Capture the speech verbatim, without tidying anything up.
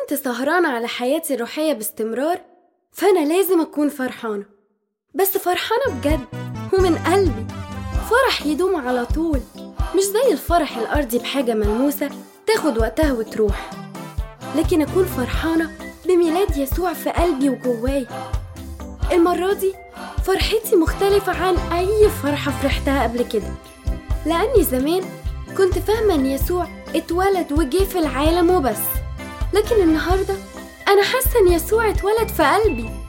كنت سهرانة على حياتي الروحية باستمرار، فأنا لازم أكون فرحانة، بس فرحانة بجد ومن قلبي، فرح يدوم على طول، مش زي الفرح الأرضي بحاجة ملموسة تاخد وقتها وتروح، لكن أكون فرحانة بميلاد يسوع في قلبي وجواي. المرة دي فرحتي مختلفة عن أي فرحة فرحتها قبل كده، لأني زمان كنت فاهمة أن يسوع اتولد وجه في العالم وبس، لكن النهاردة أنا حاسة أن يسوع اتولد في قلبي.